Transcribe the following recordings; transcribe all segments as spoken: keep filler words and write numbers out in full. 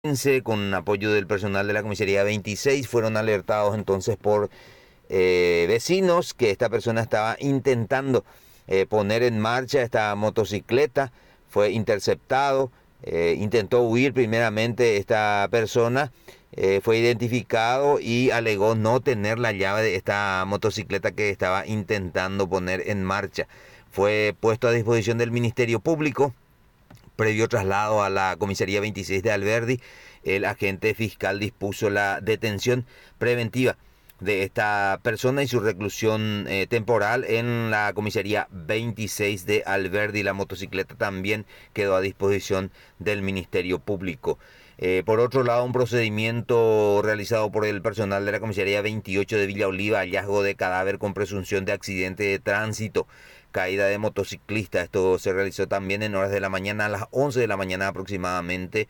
con apoyo del personal de la comisaría veintiséis, fueron alertados entonces por eh, vecinos que esta persona estaba intentando eh, poner en marcha esta motocicleta. Fue interceptado, eh, intentó huir primeramente esta persona, eh, fue identificado y alegó no tener la llave de esta motocicleta que estaba intentando poner en marcha. Fue puesto a disposición del Ministerio Público. Previo traslado a la comisaría veintiséis de Alberdi, el agente fiscal dispuso la detención preventiva de esta persona y su reclusión eh, temporal en la comisaría veintiséis de Alberdi. La motocicleta también quedó a disposición del Ministerio Público. Eh, por otro lado, un procedimiento realizado por el personal de la comisaría veintiocho de Villa Oliva, hallazgo de cadáver con presunción de accidente de tránsito, caída de motociclista. Esto se realizó también en horas de la mañana, a las once de la mañana aproximadamente,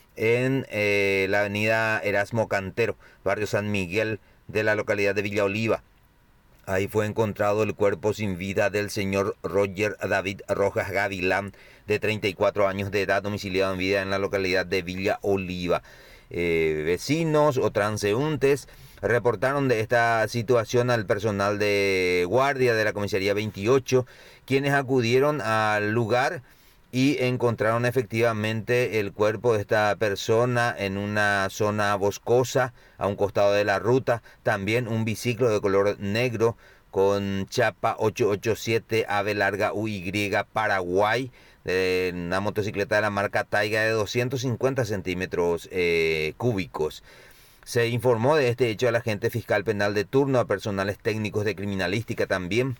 en eh, la avenida Erasmo Cantero, barrio San Miguel de la localidad de Villa Oliva. Ahí fue encontrado el cuerpo sin vida del señor Roger David Rojas Gavilán, de treinta y cuatro años de edad, domiciliado en vida en la localidad de Villa Oliva. Eh, vecinos o transeúntes reportaron de esta situación al personal de guardia de la comisaría veintiocho, quienes acudieron al lugar y encontraron efectivamente el cuerpo de esta persona en una zona boscosa a un costado de la ruta. También un biciclo de color negro con chapa ochocientos ochenta y siete ave larga U Y Paraguay, de una motocicleta de la marca Taiga de doscientos cincuenta centímetros eh, cúbicos. Se informó de este hecho al agente fiscal penal de turno, a personales técnicos de criminalística también.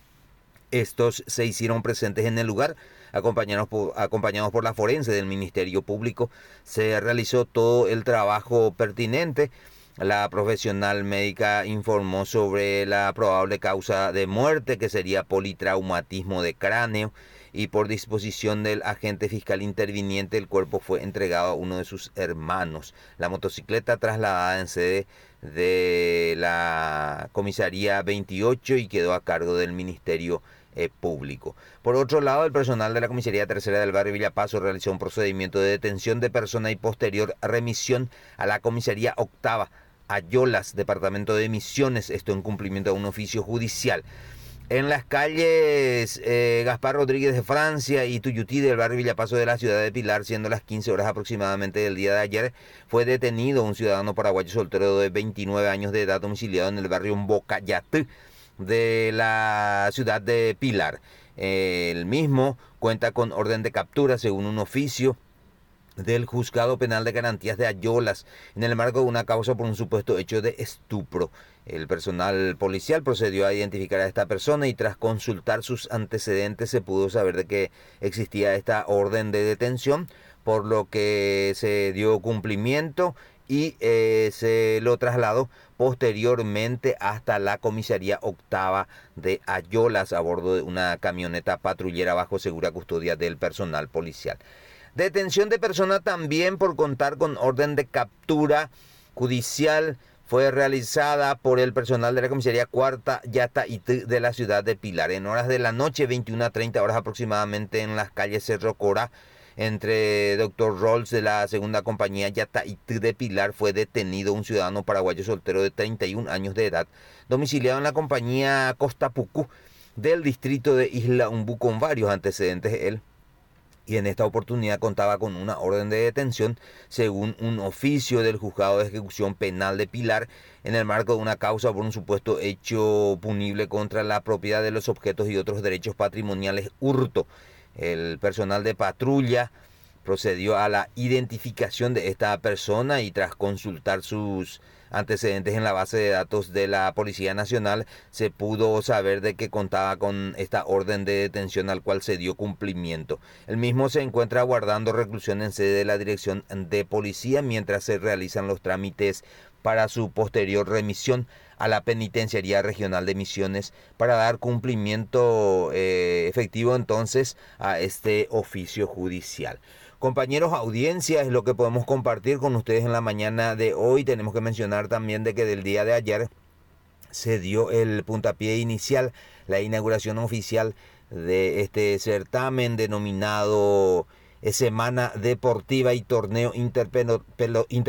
Estos se hicieron presentes en el lugar, acompañados por, acompañados por la forense del Ministerio Público. Se realizó todo el trabajo pertinente. La profesional médica informó sobre la probable causa de muerte, que sería politraumatismo de cráneo, y por disposición del agente fiscal interviniente el cuerpo fue entregado a uno de sus hermanos. La motocicleta trasladada en sede de la comisaría veintiocho y quedó a cargo del Ministerio eh, Público. Por otro lado, el personal de la comisaría tercera del barrio Villapaso realizó un procedimiento de detención de persona y posterior remisión a la comisaría octava Ayolas, departamento de Misiones, esto en cumplimiento de un oficio judicial. En las calles eh, Gaspar Rodríguez de Francia y Tuyutí del barrio Villapaso de la ciudad de Pilar, siendo las quince horas aproximadamente del día de ayer, fue detenido un ciudadano paraguayo soltero de veintinueve años de edad, domiciliado en el barrio Mbocayatí de la ciudad de Pilar. El mismo cuenta con orden de captura según un oficio del Juzgado Penal de Garantías de Ayolas, en el marco de una causa por un supuesto hecho de estupro. El personal policial procedió a identificar a esta persona y tras consultar sus antecedentes se pudo saber de que existía esta orden de detención, por lo que se dio cumplimiento y eh, se lo trasladó posteriormente hasta la comisaría octava de Ayolas a bordo de una camioneta patrullera bajo segura custodia del personal policial. Detención de persona también por contar con orden de captura judicial fue realizada por el personal de la comisaría cuarta Yataití de la ciudad de Pilar. En horas de la noche, veintiuna a treinta horas aproximadamente, en las calles Cerro Corá, entre Doctor Rolls de la segunda compañía Yataití de Pilar, fue detenido un ciudadano paraguayo soltero de treinta y un años de edad, domiciliado en la compañía Costa Pucú del distrito de Isla Umbú, con varios antecedentes él, y en esta oportunidad contaba con una orden de detención según un oficio del Juzgado de Ejecución Penal de Pilar, en el marco de una causa por un supuesto hecho punible contra la propiedad de los objetos y otros derechos patrimoniales, hurto. El personal de patrulla procedió a la identificación de esta persona y tras consultar sus antecedentes en la base de datos de la Policía Nacional se pudo saber de que contaba con esta orden de detención al cual se dio cumplimiento. El mismo se encuentra guardando reclusión en sede de la Dirección de Policía mientras se realizan los trámites para su posterior remisión a la Penitenciaría Regional de Misiones para dar cumplimiento eh, efectivo entonces a este oficio judicial. Compañeros, audiencia es lo que podemos compartir con ustedes en la mañana de hoy. Tenemos que mencionar también de que del día de ayer se dio el puntapié inicial, la inauguración oficial de este certamen denominado semana deportiva y torneo interpelo, pelo, inter